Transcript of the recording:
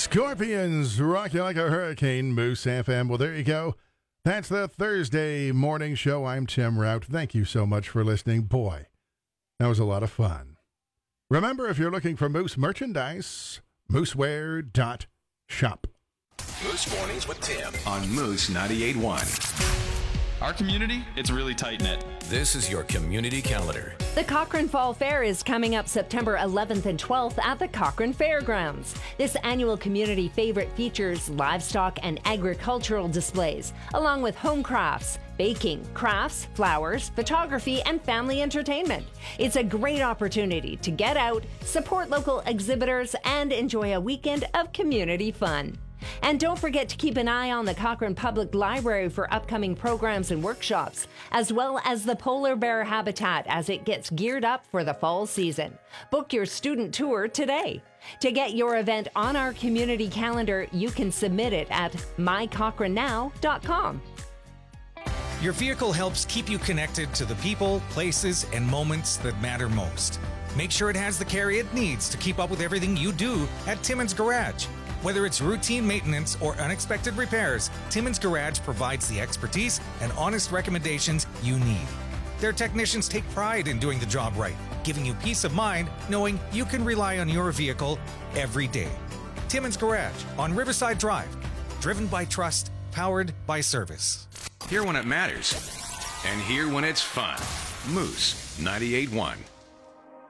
Scorpions rock you like a hurricane, Moose FM. Well, there you go. That's the Thursday morning show. I'm Tim Rout. Thank you so much for listening. Boy, that was a lot of fun. Remember, if you're looking for Moose merchandise, mooseware.shop. Moose Mornings with Tim on Moose 98.1. Our community, it's really tight-knit. This is your community calendar. The Cochrane Fall Fair is coming up September 11th and 12th at the Cochrane Fairgrounds. This annual community favorite features livestock and agricultural displays, along with home crafts, baking, crafts, flowers, photography, and family entertainment. It's a great opportunity to get out, support local exhibitors, and enjoy a weekend of community fun. And don't forget to keep an eye on the Cochrane Public Library for upcoming programs and workshops, as well as the polar bear habitat as it gets geared up for the fall season. Book your student tour today. To get your event on our community calendar, you can submit it at mycochranenow.com. Your vehicle helps keep you connected to the people, places, and moments that matter most. Make sure it has the care it needs to keep up with everything you do at Timmins Garage. Whether it's routine maintenance or unexpected repairs, Timmins Garage provides the expertise and honest recommendations you need. Their technicians take pride in doing the job right, giving you peace of mind knowing you can rely on your vehicle every day. Timmins Garage on Riverside Drive. Driven by trust, powered by service. Here when it matters, and here when it's fun. Moose 98.1.